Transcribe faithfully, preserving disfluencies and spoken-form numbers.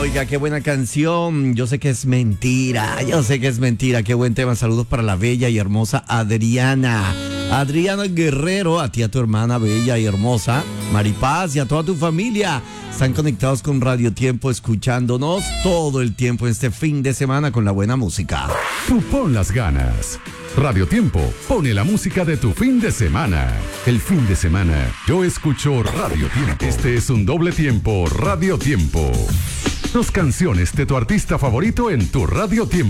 Oiga, qué buena canción. Yo sé que es mentira, yo sé que es mentira. Qué buen tema. Saludos para la bella y hermosa Adriana. Adriana Guerrero, a ti, a tu hermana bella y hermosa, Maripaz, y a toda tu familia. Están conectados con Radio Tiempo, escuchándonos todo el tiempo este fin de semana con la buena música. Tú pon las ganas. Radio Tiempo pone la música de tu fin de semana. El fin de semana yo escucho Radio Tiempo. Este es un doble tiempo Radio Tiempo. Dos canciones de tu artista favorito en tu Radio Tiempo.